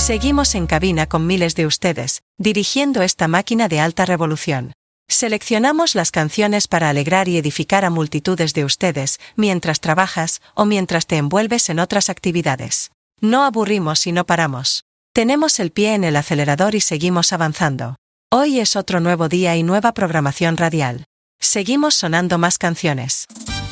Seguimos en cabina con miles de ustedes, dirigiendo esta máquina de alta revolución. Seleccionamos las canciones para alegrar y edificar a multitudes de ustedes, mientras trabajas o mientras te envuelves en otras actividades. No aburrimos y no paramos. Tenemos el pie en el acelerador y seguimos avanzando. Hoy es otro nuevo día y nueva programación radial. Seguimos sonando más canciones.